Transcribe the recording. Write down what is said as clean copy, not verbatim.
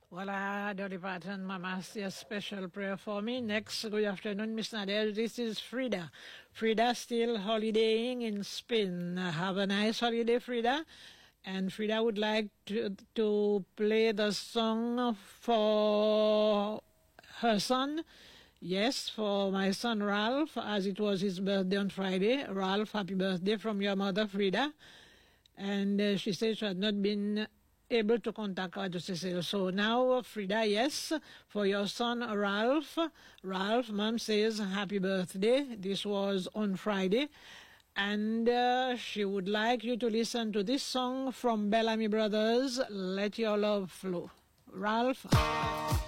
Well, Dolly Parton, Mama, say a special prayer for me. Next, good afternoon, Miss Nadel. This is Frida. Frida still holidaying in Spain. Have a nice holiday, Frida. And Frida would like to play the song for her son. Yes, for my son Ralph, as it was his birthday on Friday. Ralph, happy birthday from your mother, Frida. And she said she had not been able to contact her to say so. Now, Frida, yes, for your son Ralph. Ralph, Mom says happy birthday. This was on Friday. And she would like you to listen to this song from Bellamy Brothers, Let Your Love Flow. Ralph.